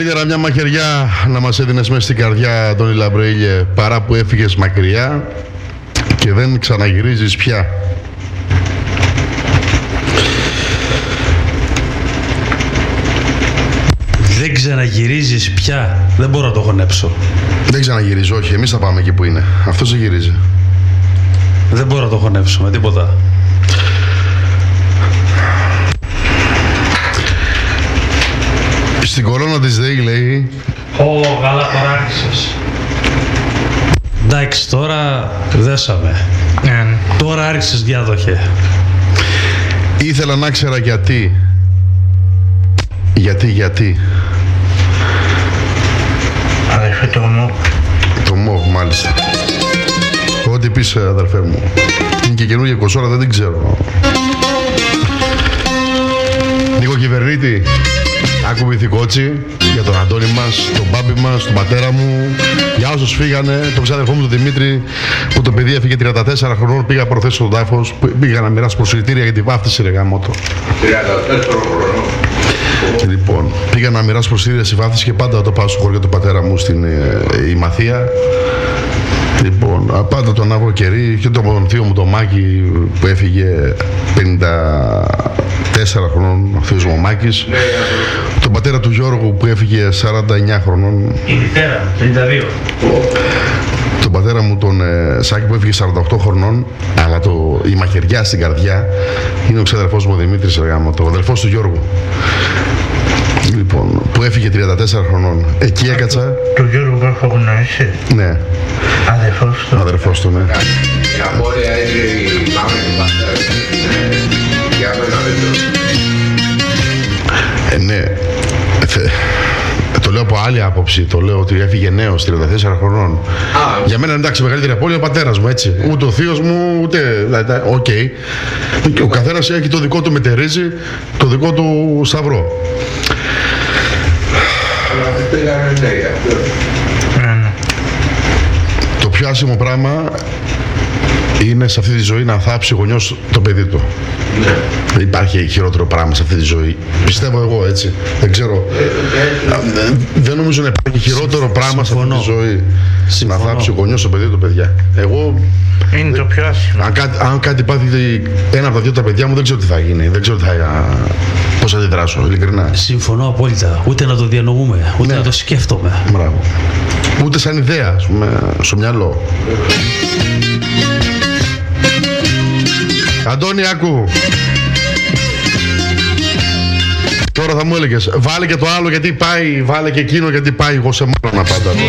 Καλύτερα μια μαχαιριά να μας έδινες μέσα στην καρδιά, Αντώνη Λαμπρέιλιε, παρά που έφυγες μακριά και δεν ξαναγυρίζεις πια. Δεν ξαναγυρίζεις πια. Δεν μπορώ να το χωνέψω. Δεν ξαναγυρίζω, όχι. Εμείς θα πάμε εκεί που είναι. Αυτός δεν γυρίζει. Δεν μπορώ να το χωνέψω με τίποτα. Στην κολόνα της ΔΕΗ λέει... Καλά παράξεις. Εντάξει, τώρα δέσαμε. Τώρα άρχισες διάδοχε. Ήθελα να ξέρα γιατί. Γιατί. Αδερφέ, το ΜΟΒ. Το ΜΟΒ, μάλιστα. Ό,τι πεις, αδερφέ μου. Είναι και καινούργια κοσόρα, δεν την ξέρω. Νίκο Κυβερνήτη, άκου κότσι για τον Αντώνη μας, τον μπάμπι μας, τον πατέρα μου, για όσους φύγανε, τον ξάδερφό μου τον Δημήτρη, που το παιδί έφυγε 34 χρονών, πήγα προθέσει στον τάφος, πήγα να μοιράσω προσκλητήρια για τη βάφτιση, ρε γαμώτο. 34 χρονών. Λοιπόν, πήγα να μοιράσω προσκλητήρια στη βάφτιση και πάντα το πάω στο χωριό του πατέρα μου στην Ημαθία. Λοιπόν, πάντα τον άβρο κερί και τον θείο μου τον Μάκη που έφυγε 54 χρονών, ο θείος μου ο Μάκης. Τον πατέρα του Γιώργου που έφυγε 49 χρονών. Η μητέρα, 32. Τον πατέρα μου τον Σάκη που έφυγε 48 χρονών, αλλά η μαχαιριά στην καρδιά είναι ο ξαδερφός μου ο Δημήτρης Εργάμο, ο αδερφός του Γιώργου. Λοιπόν, που έφυγε 34 χρονών. Εκεί έκατσα. Το Γιώργο που έχω γνωρίσει. Ναι. Αδερφός του. Αδερφός του, ναι. Η απόρρια είναι η μάμα του πατέρα. Για μένα δεν το. Ναι. Το λέω από άλλη άποψη. Το λέω ότι έφυγε νέος 34 χρονών. Για μένα εντάξει, μεγαλύτερη απώλεια ο πατέρας μου, έτσι. Ούτε ο θείος μου, ούτε. Οκ. Ο καθένας έχει το δικό του μετερίζει, το δικό του σταυρό. Αλλά δεν πήγανε ναι γι' αυτό. Το πιο άσχημο πράγμα είναι σε αυτή τη ζωή να θάψει γονιός το παιδί του. Ναι. Δεν υπάρχει χειρότερο πράγμα σε αυτή τη ζωή. Πιστεύω εγώ, έτσι. Δεν ξέρω. Δεν νομίζω να υπάρχει χειρότερο πράγμα σε αυτή τη ζωή. Να θάψει ο γονιός το παιδί του, παιδιά. Εγώ. Είναι το πιο άσχημο. Αν κάτι πάθει ένα από τα δύο τα παιδιά μου, δεν ξέρω τι θα γίνει. Δεν ξέρω πώς θα αντιδράσω, ειλικρινά. Συμφωνώ απόλυτα. Ούτε να το διανοούμε, ούτε να το σκέφτομαι. Μπράβο. Ούτε σαν ιδέα, ας πούμε, στο μυαλό. Αντώνη, άκου. Τώρα θα μου έλεγες, βάλε και το άλλο γιατί πάει, βάλε και εκείνο γιατί πάει, εγώ σε μάνα πάντα.